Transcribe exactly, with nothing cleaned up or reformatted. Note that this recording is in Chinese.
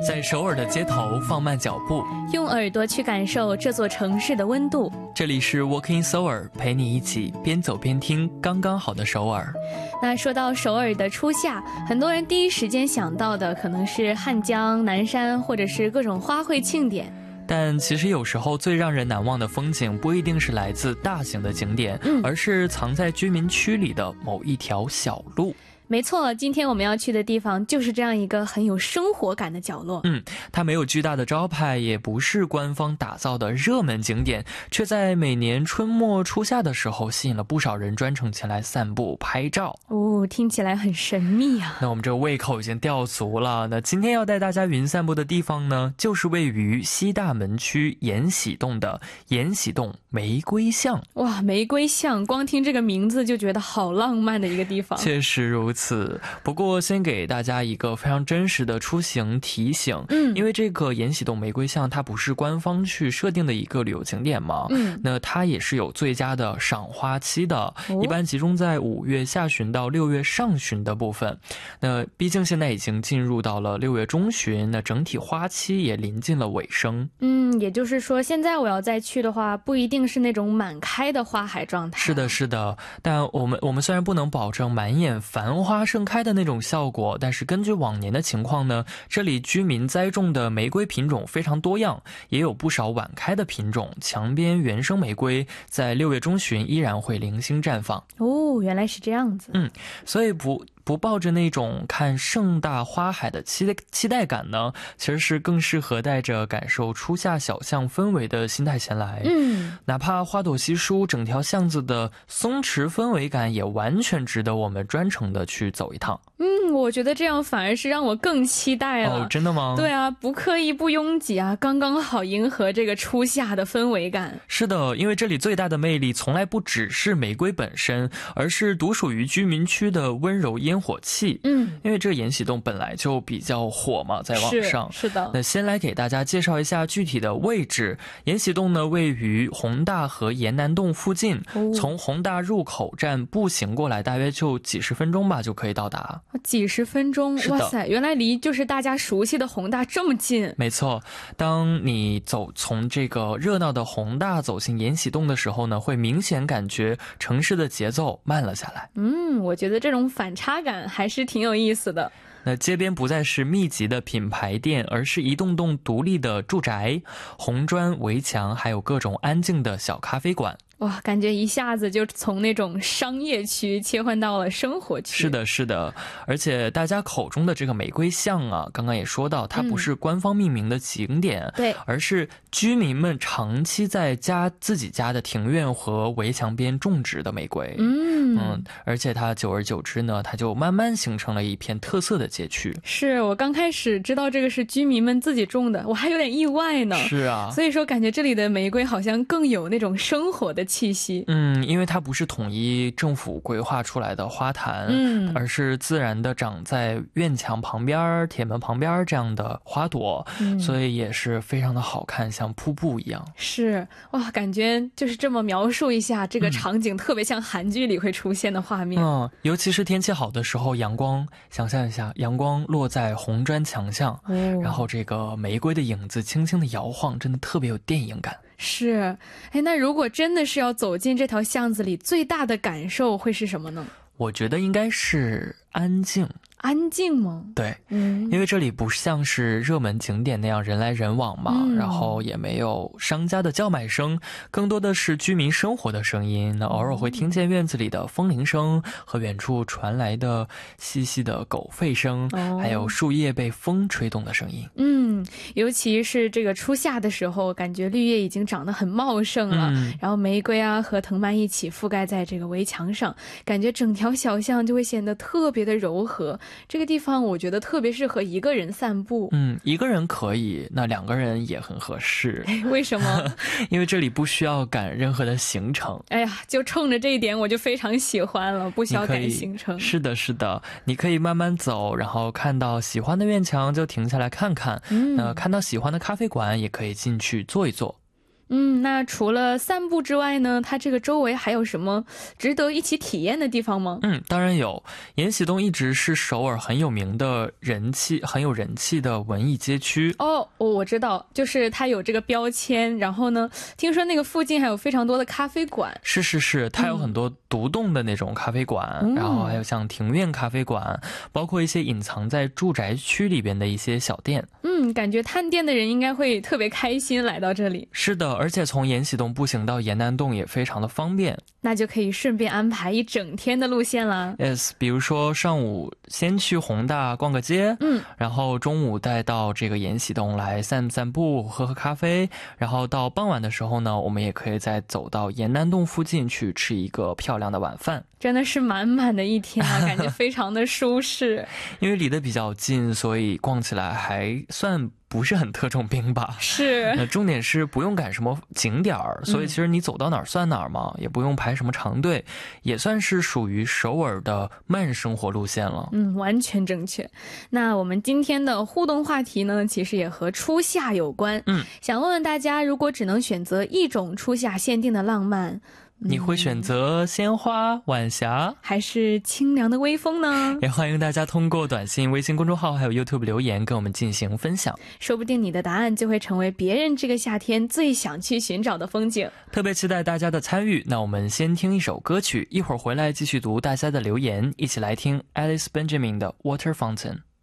在首尔的街头放慢脚步， 用耳朵去感受这座城市的温度。 这里是 Walking Seoul， 陪你一起边走边听刚刚好的首尔。 那说到首尔的初夏，很多人第一时间想到的可能是汉江、南山，或者是各种花卉庆典。 但其实有时候最让人难忘的风景不一定是来自大型的景点，嗯、而是藏在居民区里的某一条小路。 没错，今天我们要去的地方就是这样一个很有生活感的角落。 嗯，它没有巨大的招牌，也不是官方打造的热门景点，却在每年春末初夏的时候吸引了不少人专程前来散步拍照。 哦，听起来很神秘啊。 那我们这个胃口已经吊足了。那今天要带大家云散步的地方呢，就是位于西大门区延禧洞的延禧洞玫瑰巷。 哇，玫瑰巷，光听这个名字就觉得好浪漫的一个地方。 确实如此。不过先给大家一个非常真实的出行提醒，嗯，因为这个延禧洞玫瑰巷它不是官方去设定的一个旅游景点嘛，嗯，那它也是有最佳的赏花期的，哦、一般集中在五月下旬到六月上旬的部分。那毕竟现在已经进入到了六月中旬，那整体花期也临近了尾声。 嗯，也就是说现在我要再去的话，不一定是那种满开的花海状态。 是的是的，但我们我们虽然不能保证满眼繁花盛开的那种效果，但是根据往年的情况呢，这里居民栽种的玫瑰品种非常多样，也有不少晚开的品种。墙边原生玫瑰在六月中旬依然会零星绽放。 哦，原来是这样子。 嗯，所以不不抱着那种看盛大花海的期待期待感呢，其实是更适合带着感受初夏小巷氛围的心态前来。嗯，哪怕花朵稀疏，整条巷子的松弛氛围感也完全值得我们专程的去走一趟。 嗯，我觉得这样反而是让我更期待了。 哦，真的吗？ 对啊，不刻意不拥挤啊，刚刚好迎合这个初夏的氛围感。 是的，因为这里最大的魅力从来不只是玫瑰本身，而是独属于居民区的温柔烟火气。嗯，因为这个延禧洞本来就比较火嘛，在网上。 是, 是的。 那先来给大家介绍一下具体的位置。延禧洞呢位于弘大和延南洞附近，哦、从弘大入口站步行过来大约就几十分钟吧就可以到达。 几十分钟，哇塞，原来离就是大家熟悉的弘大这么近。 没错，当你走从这个热闹的弘大走进延禧洞的时候呢，会明显感觉城市的节奏慢了下来。 嗯，我觉得这种反差感还是挺有意思的。 那街边不再是密集的品牌店，而是一栋栋独立的住宅，红砖围墙，还有各种安静的小咖啡馆。 哇，感觉一下子就从那种商业区切换到了生活区。 是的是的，而且大家口中的这个玫瑰巷啊，刚刚也说到它不是官方命名的景点、嗯、对，而是居民们长期在家自己家的庭院和围墙边种植的玫瑰。嗯嗯，而且它久而久之呢，它就慢慢形成了一片特色的街区。 是，我刚开始知道这个是居民们自己种的，我还有点意外呢。 是啊， 所以说感觉这里的玫瑰好像更有那种生活的气息。 嗯，因为它不是统一政府规划出来的花坛，嗯，而是自然的长在院墙旁边、铁门旁边这样的花朵、嗯、所以也是非常的好看，像瀑布一样。 是，哇，感觉就是这么描述一下这个场景、嗯、特别像韩剧里会出现的画面。 嗯，尤其是天气好的时候，阳光，想象一下，阳光落在红砖墙上、哦、然后这个玫瑰的影子轻轻的摇晃，真的特别有电影感。 是，哎，那如果真的是要走进这条巷子里，最大的感受会是什么呢？ 我觉得应该是安静。 安静吗？ 对，嗯，因为这里不像是热门景点那样人来人往嘛、嗯、然后也没有商家的叫卖声，更多的是居民生活的声音。那偶尔会听见院子里的风铃声和远处传来的细细的狗吠声、哦、还有树叶被风吹动的声音。 嗯，尤其是这个初夏的时候，感觉绿叶已经长得很茂盛了、嗯、然后玫瑰啊和藤蔓一起覆盖在这个围墙上，感觉整条小巷就会显得特别的柔和。这个地方我觉得特别适合一个人散步。 嗯，一个人可以，那两个人也很合适。 哎，为什么？ 因为这里不需要赶任何的行程。 哎呀，就冲着这一点我就非常喜欢了，不需要赶行程。 是的是的，你可以慢慢走，然后看到喜欢的院墙就停下来看看，嗯，呃，看到喜欢的咖啡馆也可以进去坐一坐。 嗯，那除了散步之外呢，它这个周围还有什么值得一起体验的地方吗？ 嗯，当然有。延禧洞一直是首尔很有名的人气很有人气的文艺街区。 哦，我知道，就是它有这个标签，然后呢，听说那个附近还有非常多的咖啡馆。 是是是，它有很多独栋的那种咖啡馆、嗯、然后还有像庭院咖啡馆，包括一些隐藏在住宅区里边的一些小店。 嗯，感觉探店的人应该会特别开心来到这里。 是的，而且从延禧洞步行到延南洞也非常的方便， 那就可以顺便安排一整天的路线了。 Yes， 比如说上午先去弘大逛个街，嗯，然后中午带到这个延禧洞来散散步喝喝咖啡，然后到傍晚的时候呢，我们也可以再走到延南洞附近去吃一个漂亮的晚饭。 真的是满满的一天啊，感觉非常的舒适。 因为离得比较近，所以逛起来还算不是很特种兵吧。 是， 那重点是不用赶什么景点儿，所以其实你走到哪儿算哪儿嘛、嗯、也不用排什么长队，也算是属于首尔的慢生活路线了。 嗯，完全正确。那我们今天的互动话题呢，其实也和初夏有关。嗯，想问问大家，如果只能选择一种初夏限定的浪漫， 你会选择鲜花、晚霞还是清凉的微风呢？ 也欢迎大家通过短信、微信公众号还有 YouTube 留言跟我们进行分享， 说不定你的答案就会成为别人这个夏天最想去寻找的风景。 特别期待大家的参与。那我们先听一首歌曲，一会儿回来继续读大家的留言，一起来听 Alice Benjamin 的 Water Fountain。